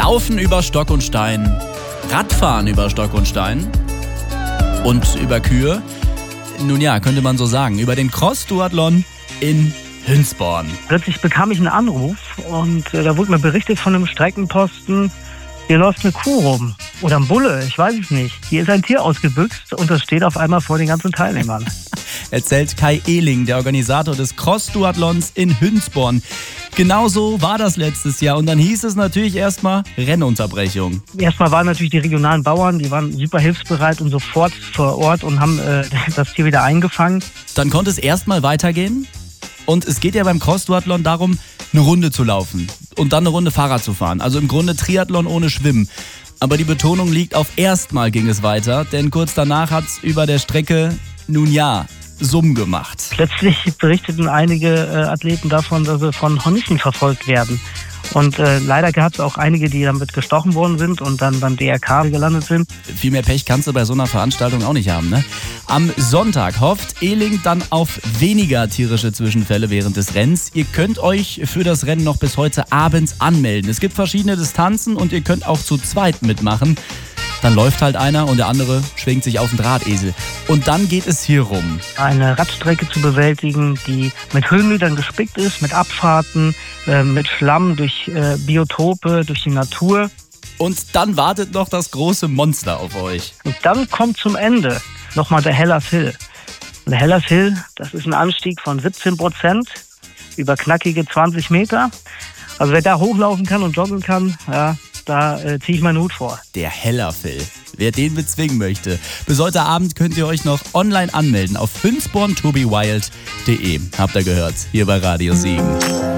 Laufen über Stock und Stein, Radfahren über Stock und Stein und über Kühe. Nun ja, könnte man so sagen, über den Cross-Duathlon in Hünsborn. Plötzlich bekam ich einen Anruf und da wurde mir berichtet von einem Streckenposten, hier läuft eine Kuh rum oder ein Bulle, ich weiß es nicht. Hier ist ein Tier ausgebüxt und das steht auf einmal vor den ganzen Teilnehmern. Erzählt Kai Ehling, der Organisator des Cross-Duathlons in Hünsborn. Genauso war das letztes Jahr und dann hieß es natürlich erstmal Rennunterbrechung. Erstmal waren natürlich die regionalen Bauern, die waren super hilfsbereit und sofort vor Ort und haben das Tier wieder eingefangen. Dann konnte es erstmal weitergehen und es geht ja beim Cross-Duathlon darum, eine Runde zu laufen und dann eine Runde Fahrrad zu fahren. Also im Grunde Triathlon ohne Schwimmen. Aber die Betonung liegt auf erstmal ging es weiter, denn kurz danach hat es über der Strecke, nun ja, Summ gemacht. Plötzlich berichteten einige Athleten davon, dass sie von Hornissen verfolgt werden. Und leider gab es auch einige, die damit gestochen worden sind und dann beim DRK gelandet sind. Viel mehr Pech kannst du bei so einer Veranstaltung auch nicht haben, ne? Am Sonntag hofft Ehling dann auf weniger tierische Zwischenfälle während des Rennens. Ihr könnt euch für das Rennen noch bis heute abends anmelden. Es gibt verschiedene Distanzen und ihr könnt auch zu zweit mitmachen. Dann läuft halt einer und der andere schwingt sich auf den Drahtesel. Und dann geht es hier rum. Eine Radstrecke zu bewältigen, die mit Höhenmetern gespickt ist, mit Abfahrten, mit Schlamm durch Biotope, durch die Natur. Und dann wartet noch das große Monster auf euch. Und dann kommt zum Ende nochmal der Hellas Hill. Und der Hellas Hill, das ist ein Anstieg von 17% über knackige 20 Meter. Also wer da hochlaufen kann und joggen kann, ja, da ziehe ich meinen Hut vor. Der Hellerfil. Wer den bezwingen möchte. Bis heute Abend könnt ihr euch noch online anmelden auf hünsborntobewild.de. Habt ihr gehört? Hier bei Radio Siegen.